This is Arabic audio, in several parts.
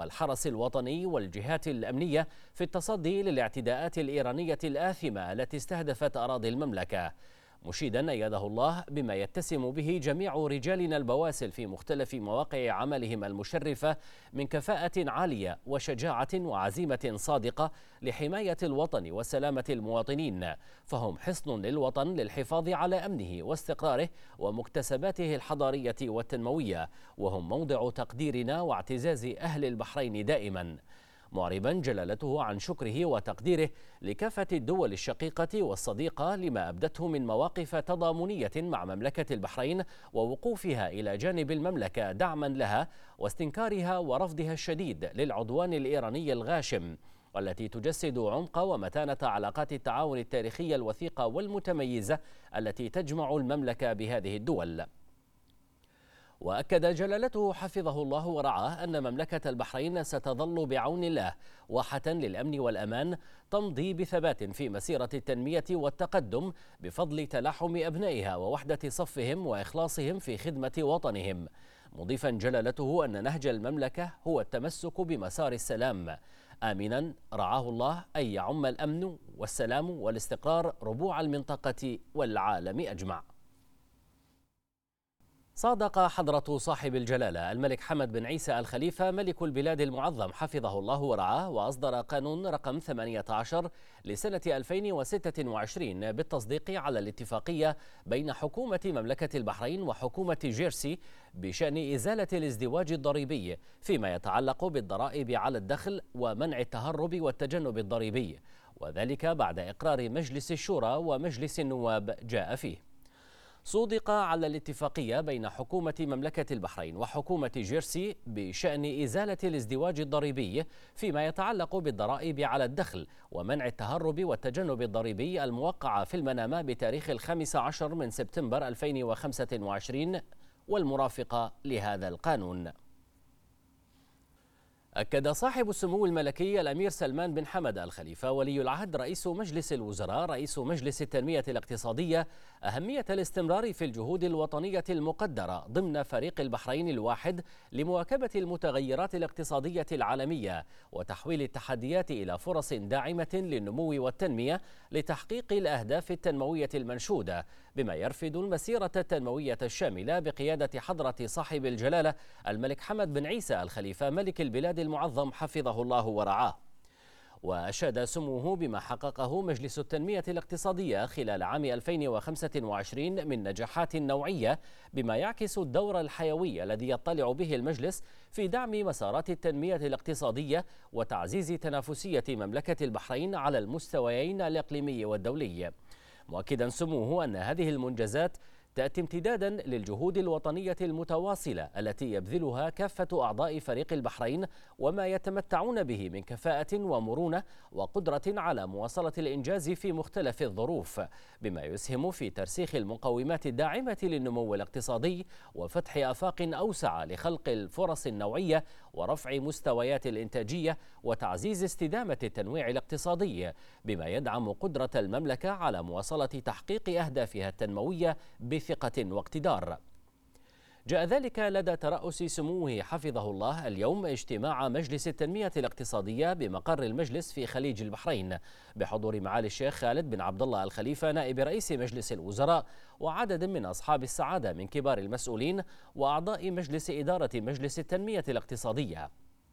والحرس الوطني والجهات الأمنية في التصدي للاعتداءات الإيرانية الآثمة التي استهدفت أراضي المملكة، مشيدا أيده الله بما يتسم به جميع رجالنا البواسل في مختلف مواقع عملهم المشرفة من كفاءة عالية وشجاعة وعزيمة صادقة لحماية الوطن وسلامة المواطنين، فهم حصن للوطن للحفاظ على أمنه واستقراره ومكتسباته الحضارية والتنموية، وهم موضع تقديرنا واعتزاز أهل البحرين دائما، معربا جلالته عن شكره وتقديره لكافة الدول الشقيقة والصديقة لما أبدته من مواقف تضامنية مع مملكة البحرين ووقوفها إلى جانب المملكة دعما لها واستنكارها ورفضها الشديد للعدوان الإيراني الغاشم، والتي تجسد عمق ومتانة علاقات التعاون التاريخية الوثيقة والمتميزة التي تجمع المملكة بهذه الدول. وأكد جلالته حفظه الله ورعاه أن مملكة البحرين ستظل بعون الله واحة للأمن والأمان تمضي بثبات في مسيرة التنمية والتقدم بفضل تلاحم أبنائها ووحدة صفهم وإخلاصهم في خدمة وطنهم، مضيفا جلالته أن نهج المملكة هو التمسك بمسار السلام، آمنا رعاه الله أن يعم الأمن والسلام والاستقرار ربوع المنطقة والعالم أجمع. صادق حضرة صاحب الجلالة الملك حمد بن عيسى الخليفة ملك البلاد المعظم حفظه الله ورعاه، وأصدر قانون رقم 18 لسنة 2026 بالتصديق على الاتفاقية بين حكومة مملكة البحرين وحكومة جيرسي بشأن إزالة الازدواج الضريبي فيما يتعلق بالضرائب على الدخل ومنع التهرب والتجنب الضريبي، وذلك بعد إقرار مجلس الشورى ومجلس النواب جاء فيه. صودق على الاتفاقية بين حكومة مملكة البحرين وحكومة جيرسي بشأن إزالة الازدواج الضريبي فيما يتعلق بالضرائب على الدخل ومنع التهرب والتجنب الضريبي الموقعة في المنامة بتاريخ 15 من سبتمبر 2025 والمرافقة لهذا القانون. أكد صاحب السمو الملكي الأمير سلمان بن حمد الخليفة ولي العهد رئيس مجلس الوزراء رئيس مجلس التنمية الاقتصادية أهمية الاستمرار في الجهود الوطنية المقدرة ضمن فريق البحرين الواحد لمواكبة المتغيرات الاقتصادية العالمية وتحويل التحديات إلى فرص داعمة للنمو والتنمية لتحقيق الأهداف التنموية المنشودة، بما يرفد المسيرة التنموية الشاملة بقيادة حضرة صاحب الجلالة الملك حمد بن عيسى الخليفة ملك البلاد المعظم حفظه الله ورعاه. وأشاد سموه بما حققه مجلس التنمية الاقتصادية خلال عام 2025 من نجاحات نوعية، بما يعكس الدور الحيوي الذي يطلع به المجلس في دعم مسارات التنمية الاقتصادية وتعزيز تنافسية مملكة البحرين على المستويين الإقليمي والدولي، مؤكدا سموه أن هذه المنجزات تأتي امتدادا للجهود الوطنية المتواصلة التي يبذلها كافة أعضاء فريق البحرين وما يتمتعون به من كفاءة ومرونة وقدرة على مواصلة الإنجاز في مختلف الظروف، بما يسهم في ترسيخ المقومات الداعمة للنمو الاقتصادي وفتح آفاق أوسع لخلق الفرص النوعية ورفع مستويات الإنتاجية وتعزيز استدامة التنويع الاقتصادي، بما يدعم قدرة المملكة على مواصلة تحقيق أهدافها التنموية بثقة واقتدار. جاء ذلك لدى ترأس سموه حفظه الله اليوم اجتماع مجلس التنمية الاقتصادية بمقر المجلس في خليج البحرين بحضور معالي الشيخ خالد بن عبد الله الخليفة نائب رئيس مجلس الوزراء وعدد من أصحاب السعادة من كبار المسؤولين وأعضاء مجلس إدارة مجلس التنمية الاقتصادية،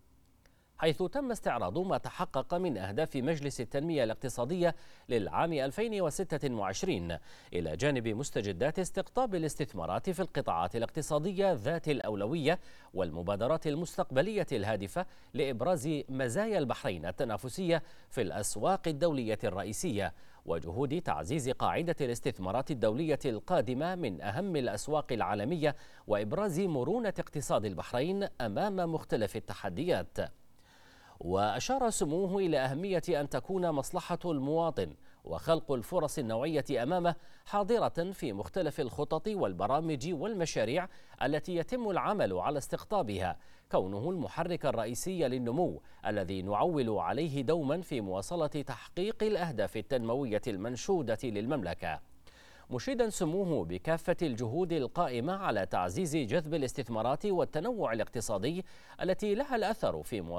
حيث تم استعراض ما تحقق من أهداف مجلس التنمية الاقتصادية للعام 2026 إلى جانب مستجدات استقطاب الاستثمارات في القطاعات الاقتصادية ذات الأولوية والمبادرات المستقبلية الهادفة لإبراز مزايا البحرين التنافسية في الأسواق الدولية الرئيسية وجهود تعزيز قاعدة الاستثمارات الدولية القادمة من أهم الأسواق العالمية وإبراز مرونة اقتصاد البحرين أمام مختلف التحديات. وأشار سموه إلى أهمية أن تكون مصلحة المواطن وخلق الفرص النوعية أمامه حاضرة في مختلف الخطط والبرامج والمشاريع التي يتم العمل على استقطابها، كونه المحرك الرئيسي للنمو الذي نعول عليه دوما في مواصلة تحقيق الأهداف التنموية المنشودة للمملكة، مشيدا سموه بكافة الجهود القائمة على تعزيز جذب الاستثمارات والتنوع الاقتصادي التي لها الأثر في